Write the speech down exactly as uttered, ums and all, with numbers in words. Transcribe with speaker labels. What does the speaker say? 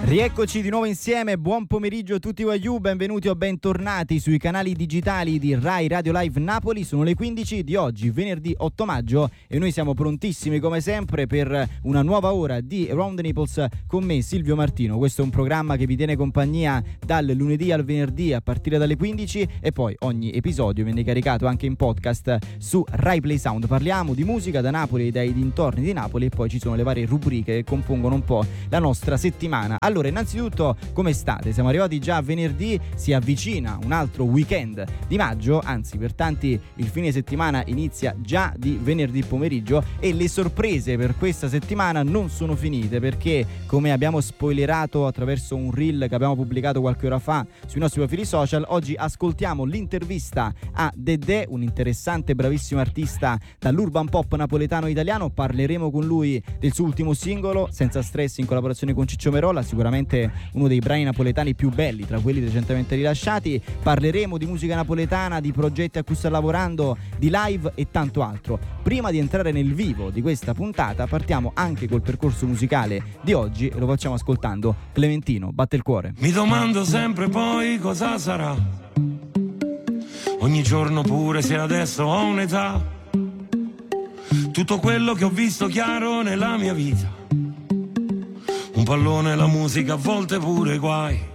Speaker 1: Rieccoci di nuovo insieme, buon pomeriggio a tutti Waiu, benvenuti o bentornati sui canali digitali di Rai Radio Live Napoli. Sono le quindici di oggi, venerdì otto maggio, e noi siamo prontissimi come sempre per una nuova ora di Around the Naples con me Silvio Martino. Questo è un programma che vi tiene compagnia dal lunedì al venerdì a partire dalle quindici, e poi ogni episodio viene caricato anche in podcast su Rai Play Sound. Parliamo di musica da Napoli e dai dintorni di Napoli, e poi ci sono le varie rubriche che compongono un po' la nostra settimana. Allora, innanzitutto, come state? Siamo arrivati già a venerdì, si avvicina un altro weekend di maggio, anzi per tanti il fine settimana inizia già di venerdì pomeriggio, e le sorprese per questa settimana non sono finite, perché come abbiamo spoilerato attraverso un reel che abbiamo pubblicato qualche ora fa sui nostri profili social, oggi ascoltiamo l'intervista a Dedè, un interessante e bravissimo artista dall'urban pop napoletano italiano. Parleremo con lui del suo ultimo singolo, Senza Stress, in collaborazione con Ciccio Merola, sicuramente uno dei brani napoletani più belli tra quelli recentemente rilasciati. Parleremo di musica napoletana, di progetti a cui sta lavorando, di live e tanto altro. Prima di entrare nel vivo di questa puntata, partiamo anche col percorso musicale di oggi e lo facciamo ascoltando Clementino, Batte il cuore.
Speaker 2: Mi domando sempre poi cosa sarà, ogni giorno, pure se adesso ho un'età, tutto quello che ho visto chiaro nella mia vita, un pallone, la musica, a volte pure guai,